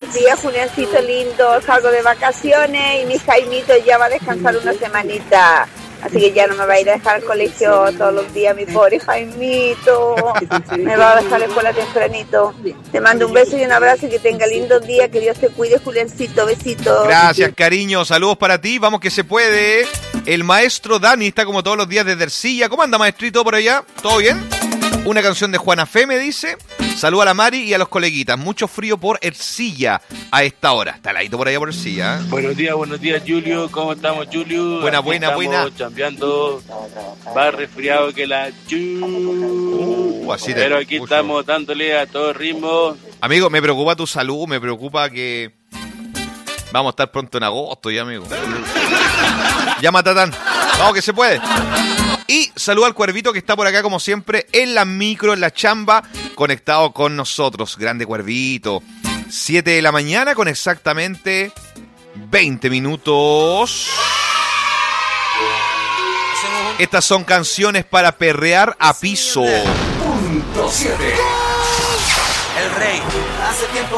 buenos días, Juliancito lindo. Salgo de vacaciones y mi Jaimito ya va a descansar una semanita. Así que ya no me va a ir a dejar al colegio todos los días, mi pobre Jaimito. Me va a dejar a la escuela tempranito. Te mando un beso y un abrazo y que tenga lindo día. Que Dios te cuide, Juliancito. Besitos. Gracias, cariño. Saludos para ti. Vamos que se puede. El maestro Dani está como todos los días desde Ercilla. ¿Cómo anda, maestrito, por allá? ¿Todo bien? Una canción de Juana Fe, me dice. Saluda a la Mari y a los coleguitas. Mucho frío por Ercilla a esta hora. Está heladito por allá por Ercilla, ¿eh? Buenos días, Julio. ¿Cómo estamos, Julio? Buena. Estamos chambeando. Más resfriado que la así pero aquí estamos dándole a todo ritmo. Amigo, me preocupa tu salud. Me preocupa que... Vamos a estar pronto en agosto ya, amigo. Llama a Tatán. Vamos que se puede. Y saluda al Cuervito que está por acá como siempre en la micro, en la chamba, conectado con nosotros. Grande Cuervito. 7 de la mañana con exactamente 20 minutos. Estas son canciones para perrear a piso. ¡7! El rey, hace tiempo